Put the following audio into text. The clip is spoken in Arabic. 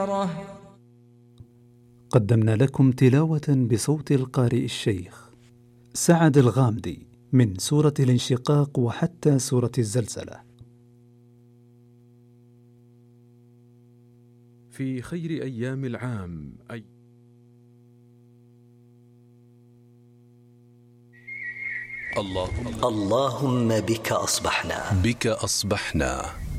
قدمنا لكم تلاوة بصوت القارئ الشيخ سعد الغامدي من سورة الانشقاق وحتى سورة الزلزلة. في خير أيام العام اللهم بك أصبحنا